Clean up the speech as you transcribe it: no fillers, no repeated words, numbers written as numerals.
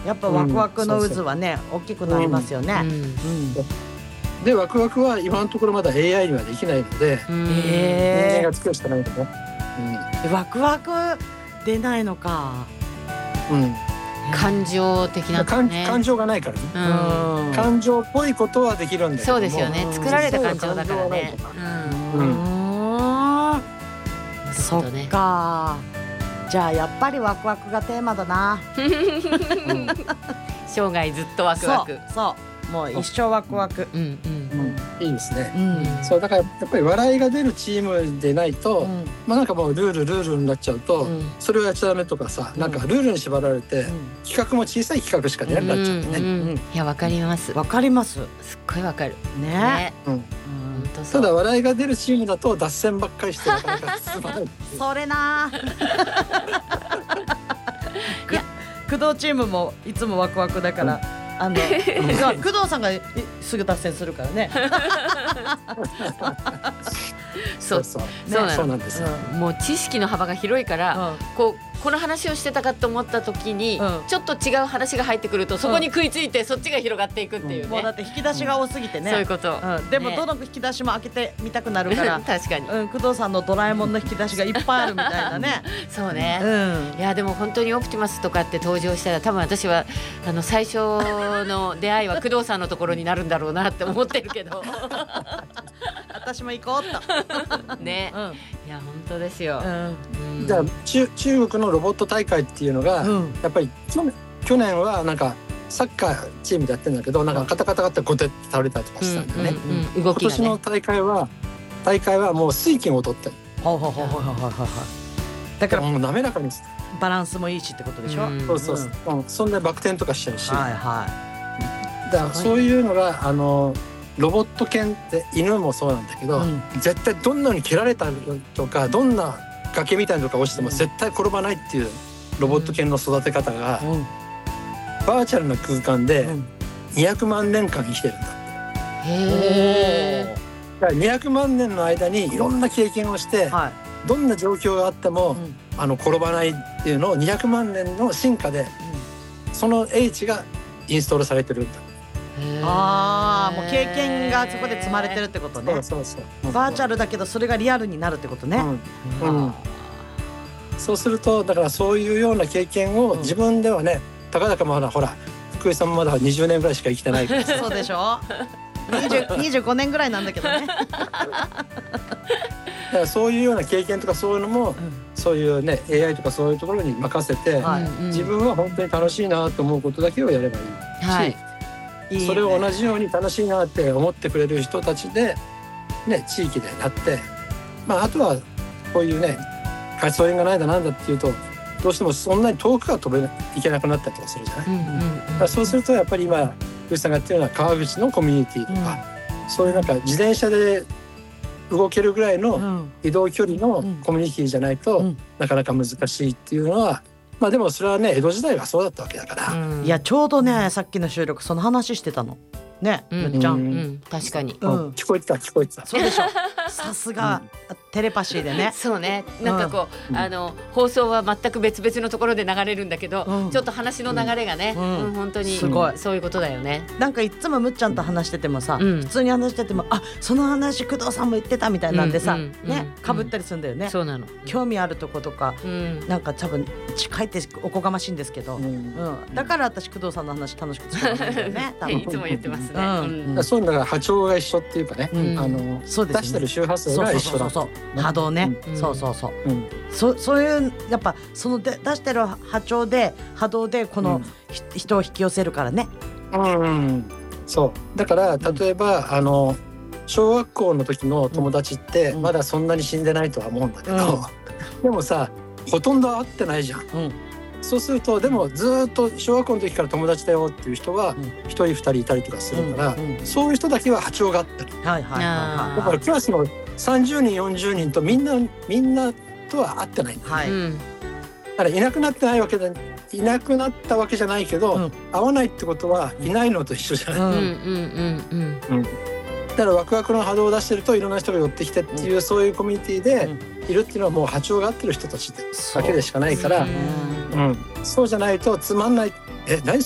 やっぱワクワクの渦はね、大きくなりますよね。 でワクワクは今のところまだ AI にはできないので、人間が作るしかないのね。 ワクワク出ないのか。 感情的なね。 感情がないからね。感情っぽいことはできるんだけども。 そうですよね。作られた感情だからね。 そっか。じゃあやっぱりワクワクがテーマだな。 生涯ずっとワクワク。 そうもう一生ワクワク。 いいですね。そうだからやっぱり笑いが出るチームでないと、なんかもうルールになっちゃうと、それをやっちゃダメとかさ、なんかルールに縛られて、企画も小さい企画しか出なくなっちゃってね。 いやわかります。 わかります。 すっごいわかる。 ね。 ただ笑いが出るチームだと脱線ばっかりしてなかなか進まない。 それな。工藤チームもいつもワクワクだから。工藤さんがすぐ脱線するからね。 そうなんですよ。 もう知識の幅が広いから、この話をしてたかと思った時に、ちょっと違う話が入ってくるとそこに食いついてそっちが広がっていくっていうね。 もうだって引き出しが多すぎてね。 そういうこと。 でもどの引き出しも開けてみたくなるから。 確かに。 工藤さんのドラえもんの引き出しがいっぱいあるみたいなね。 そうね。いやでも本当にオプティマスとかって登場したら多分私は最初の出会いは工藤さんのところになるんだろうなって思ってるけど。 私も行こうと。 ね。いや本当ですよ。 じゃあ中国のロボット大会っていうのが、やっぱり去年はなんかサッカーチームでやってるんだけど、なんかカタカタカタゴテって倒れたりとかしたんだよね。今年の大会はもう水金を取ってる。だからもう滑らかにバランスもいいしってことでしょ。 そんなバク転とかしちゃうし。だからそういうのがロボット犬って犬もそうなんだけど、絶対どんなに蹴られたりとかどんな崖みたいなとか落ちても絶対転ばないっていうロボット犬の育て方が、バーチャルな空間で200万年間生きてるんだって。だから200万年の間にいろんな経験をして、どんな状況があっても、転ばないっていうのを200万年の進化で、その英知がインストールされてるんだ。 もう経験がそこで積まれてるってことね。バーチャルだけどそれがリアルになるってことね。 そうするとだからそういうような経験を自分ではね、たかだかまだほら福井さんもまだ20年ぐらいしか生きてないからそうでしょ。25年ぐらいなんだけどね。だからそういうような経験とかそういうのも、そういうね AI とかそういうところに任せて、自分は本当に楽しいなと思うことだけをやればいいし、それを同じように楽しいなって思ってくれる人たちで、ね、地域でやって、あとはこういうねガソリンがないだなんだっていうとどうしてもそんなに遠くが飛べいけなくなったりとかするじゃない。だからそうするとやっぱり今福士さんが言ってるような川口のコミュニティとか、そういうなんか自転車で動けるぐらいの移動距離のコミュニティじゃないと、なかなか難しいっていうのは。でもそれはね江戸時代はそうだったわけだから、 いやちょうどねさっきの収録その話してたのね、むっちゃん。 確かに、 聞こえてたそうでしょ。さすがテレパシーでね。 そうね、なんかこう、放送は全く別々のところで流れるんだけど、ちょっと話の流れがね、本当にすごいそういうことだよね。 なんかいつもむっちゃんと話しててもさ、普通に話しててもその話工藤さんも言ってたみたいなんでさ、ねかぶったりするんだよね。 そうなの。 興味あるとことか、なんか多分近いっておこがましいんですけど、だから私工藤さんの話楽しく聞くんだよね。 いつも言ってます。 そうだから波長が一緒っていうかね、出してる周波数が一緒だ。 波動ね。そういうやっぱその出してる波長で波動でこの人を引き寄せるからね。 そうだから例えば小学校の時の友達ってまだそんなに死んでないとは思うんだけど、でもさほとんど会ってないじゃん。そうするとでもずっと小学校の時から友達だよっていう人は1人2人いたりとかするから、そういう人だけは波長があったり、だからクラスの30人40人とみんなとは会ってないんだよね。だからいなくなったわけじゃないけど、会わないってことはいないのと一緒じゃない。だからワクワクの波動を出してるといろんな人が寄ってきてっていう、そういうコミュニティでいるっていうのはもう波長が合ってる人たちだけでしかないから、そうじゃないとつまんない。何